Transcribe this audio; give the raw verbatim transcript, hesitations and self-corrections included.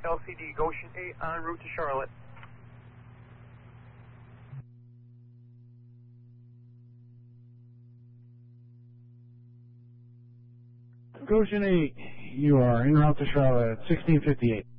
L C D, Goshen eight en route to Charlotte. Goshen eight, you are en route to Charlotte, sixteen fifty-eight.